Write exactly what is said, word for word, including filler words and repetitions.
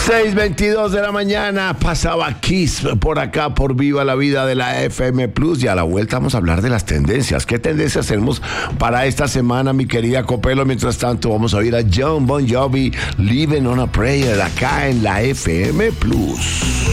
seis veintidós de la mañana, pasaba Kiss por acá, por Viva la Vida de la F M Plus, y a la vuelta vamos a hablar de las tendencias. ¿Qué tendencias tenemos para esta semana, mi querida Copelo? Mientras tanto, vamos a oír a Jon Bon Jovi, Living on a Prayer, acá en la F M Plus.